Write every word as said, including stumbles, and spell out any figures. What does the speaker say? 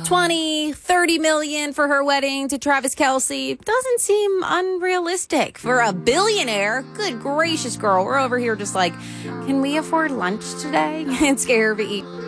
twenty, thirty million for her wedding to Travis Kelce doesn't seem unrealistic. For a billionaire, good gracious, girl, we're over here just like, can we afford lunch today? It's Scary.